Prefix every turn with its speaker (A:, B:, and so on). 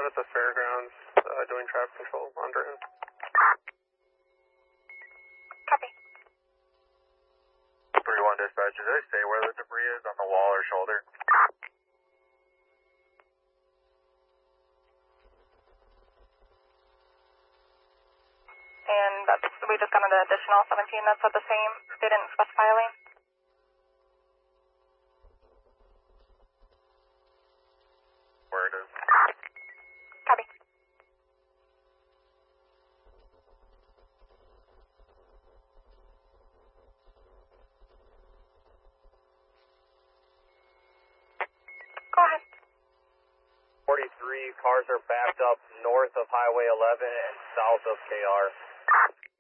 A: out at the fairgrounds doing traffic control on Durham.
B: Copy.
C: 3-1 dispatch, did they say where the debris is on the wall or shoulder?
B: And we just got an additional 17 that's at the same. They didn't specify a lane.
C: Where it is?
B: Copy. Go ahead.
C: 43 cars are backed up north of Highway 11 and south of KR.